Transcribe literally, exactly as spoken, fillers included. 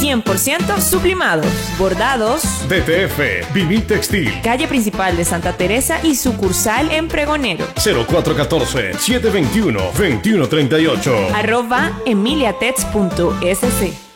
cien por ciento sublimados, bordados. D T F, Vinil Textil. Calle principal de Santa Teresa y sucursal en Pregonero. cero cuatro uno cuatro, siete dos uno, dos uno tres ocho. Arroba emiliatex punto es ce.